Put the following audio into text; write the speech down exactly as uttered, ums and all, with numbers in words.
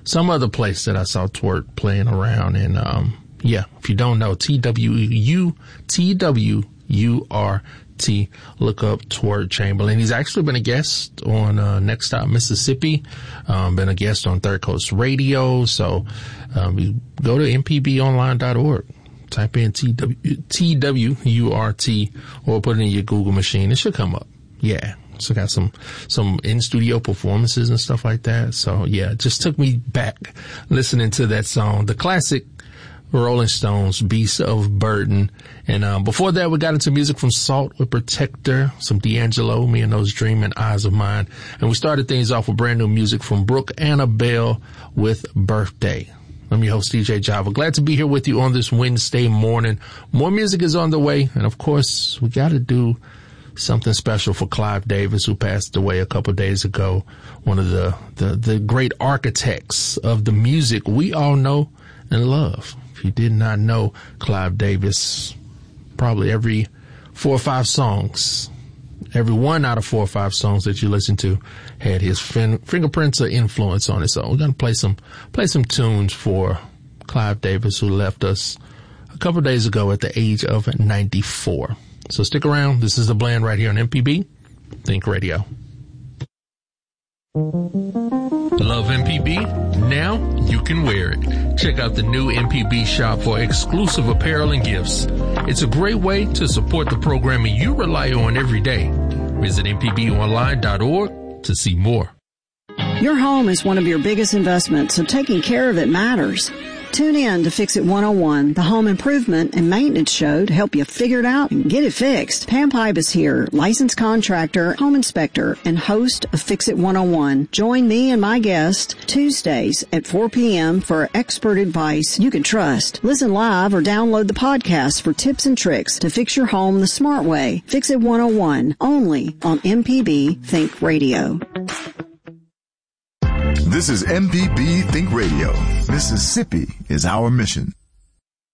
some other place that I saw Twerk playing around. And, um, yeah, if you don't know, T W U, T W U R T, look up Twerk Chamberlain. He's actually been a guest on, uh, Next Stop Mississippi, um, been a guest on Third Coast Radio. So, um, you go to m p b online dot org. Type in T W U R T or put it in your Google machine. It should come up. Yeah. So got some, some in-studio performances and stuff like that. So yeah, it just took me back listening to that song, the classic Rolling Stones, Beast of Burden. And, um, before that, we got into music from Salt with Protector, some D'Angelo, Me and Those Dreaming Eyes of Mine. And we started things off with brand new music from Brooke Annabelle with Birthday. I'm your host, D J Java. Glad to be here with you on this Wednesday morning. More music is on the way. And of course, we got to do something special for Clive Davis, who passed away a couple of days ago. One of the, the, the great architects of the music we all know and love. If you did not know Clive Davis, probably every four or five songs, every one out of four or five songs that you listen to had his fin- fingerprints or influence on it. So we're going to play some, play some tunes for Clive Davis, who left us a couple of days ago at the age of ninety-four. So stick around. This is The Blend right here on M P B Think Radio. Love M P B? Now you can wear it. Check out the new M P B shop for exclusive apparel and gifts. It's a great way to support the programming you rely on every day. Visit m p b online dot org to see more. Your home is one of your biggest investments, so taking care of it matters. Tune in to Fix It one oh one, the home improvement and maintenance show to help you figure it out and get it fixed. Pam Pipe is here, licensed contractor, home inspector, and host of Fix It one oh one. Join me and my guest Tuesdays at four p.m. for expert advice you can trust. Listen live or download the podcast for tips and tricks to fix your home the smart way. Fix It one oh one, only on M P B Think Radio. This is M P B Think Radio. Mississippi is our mission.